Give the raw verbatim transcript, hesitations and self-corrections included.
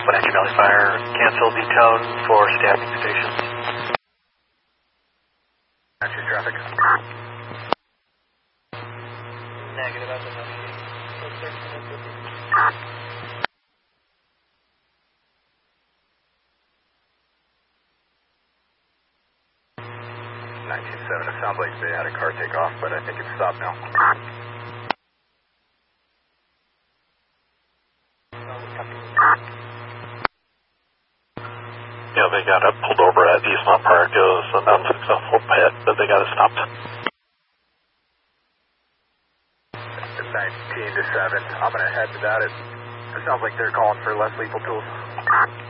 Wenatchee Valley Fire, cancel the tone for staffing stations. Wenatchee traffic. Negative, as of nineteen seven, it sounds like they had a car take off, but I think it's stopped now. Yeah, they got it pulled over at Eastmont Park. It was an unsuccessful pit, but they got it stopped. nineteen to seven, I'm going to head to that. It, it sounds like they're calling for less lethal tools.